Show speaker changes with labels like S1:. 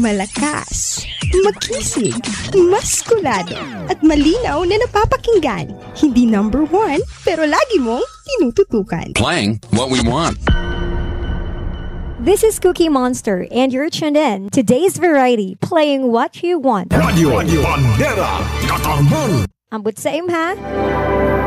S1: malakas, makisig, maskulado, at malinaw na napapakinggan. Hindi number one, pero lagi mong tinututukan.
S2: Playing what we want.
S3: This is Cookie Monster, and you're tuned in to Today's Variety, playing what you want.
S4: Radio Bandera Katarman.
S3: Ambot sa imha.